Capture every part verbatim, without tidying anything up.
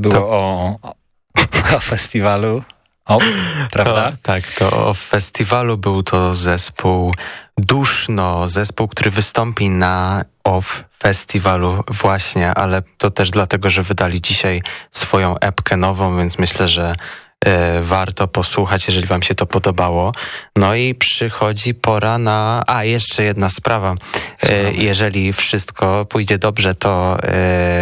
było to... o, o, o festiwalu O, prawda? To, tak, to o festiwalu był to zespół Duszno, zespół, który wystąpi na O F festiwalu właśnie, ale to też dlatego, że wydali dzisiaj swoją epkę nową, więc myślę, że e, warto posłuchać, jeżeli wam się to podobało. No i przychodzi pora na... A, jeszcze jedna sprawa. E, jeżeli wszystko pójdzie dobrze, to e,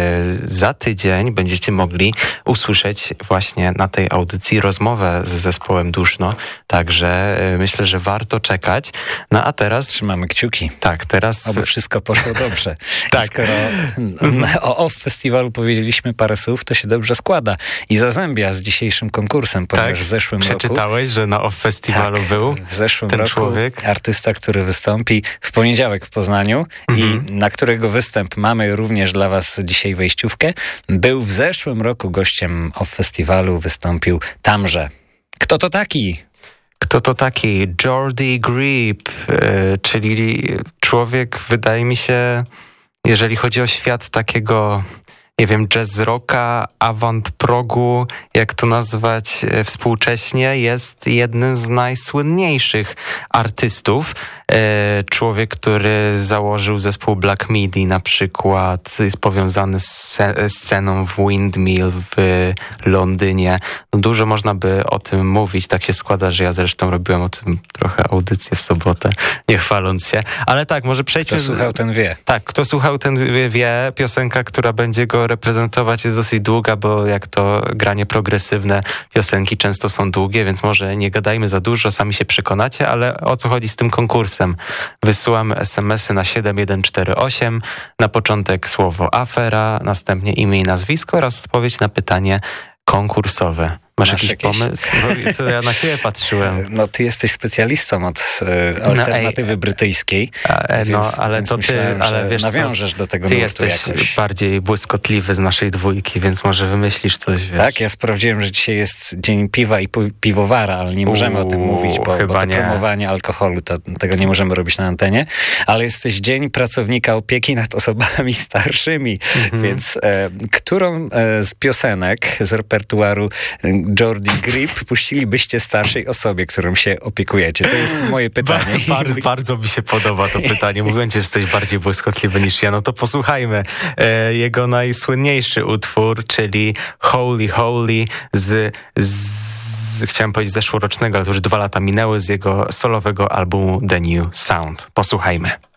za tydzień będziecie mogli usłyszeć właśnie na tej audycji rozmowę z zespołem Duszno, także e, myślę, że warto czekać. No a teraz... Trzymamy kciuki. Tak, teraz... Oby wszystko poszło dobrze. Tak. I skoro o O F festiwalu powiedzieliśmy parę słów, to się dobrze składa i zazębia z dzisiejszym konkursem, ponieważ tak? w zeszłym roku... Przeczytałeś, że na O F festiwalu tak, był w zeszłym ten roku człowiek? Artysta, który wystąpi w poniedziałek w Poznaniu mhm. i na którego występ mamy również dla was dzisiaj wejściówkę, był w zeszłym roku gościem O F festiwalu, wystąpił tamże. Kto to taki? Kto to taki? Jordi Grip, yy, czyli człowiek, wydaje mi się, jeżeli chodzi o świat takiego, nie wiem, jazz rocka, avant progu, jak to nazwać e, współcześnie, jest jednym z najsłynniejszych artystów. E, człowiek, który założył zespół Black Midi na przykład, jest powiązany z sce- sceną w Windmill w Londynie. No, dużo można by o tym mówić, tak się składa, że ja zresztą robiłem o tym trochę audycję w sobotę, nie chwaląc się. Ale tak, może przejdźmy... Kto słuchał, ten wie. Tak, kto słuchał, ten wie, wie. Piosenka, która będzie go reprezentować, jest dosyć długa, bo jak to granie progresywne, piosenki często są długie, więc może nie gadajmy za dużo, sami się przekonacie, ale o co chodzi z tym konkursem? Wysyłamy es em esy na siedem jeden cztery osiem, na początek słowo afera, następnie imię i nazwisko oraz odpowiedź na pytanie konkursowe. Masz, Masz jakiś, jakiś pomysł? No, ja na ciebie patrzyłem. No ty jesteś specjalistą od e, alternatywy no, brytyjskiej. A, więc, no, ale więc to myślałem, ty, ale wiesz nawiążesz co, do tego ty nurtu jesteś jakoś. bardziej błyskotliwy z naszej dwójki, więc może wymyślisz coś, wiesz. Tak, ja sprawdziłem, że dzisiaj jest dzień piwa i piwowara, ale nie możemy Uuu, o tym mówić, bo, bo to nie. promowanie alkoholu, to tego nie możemy robić na antenie, ale jesteś dzień pracownika opieki nad osobami starszymi, mhm. więc e, którą e, z piosenek z repertuaru Jordi Grip puścilibyście starszej osobie, którą się opiekujecie? To jest moje pytanie. Bar, bar, bardzo mi się podoba to pytanie. Mówiłem ci, że jesteś bardziej błyskotliwy niż ja. No to posłuchajmy. E, jego najsłynniejszy utwór, czyli Holy Holy z, z chciałem powiedzieć zeszłorocznego, ale to już dwa lata minęły, z jego solowego albumu The New Sound. Posłuchajmy.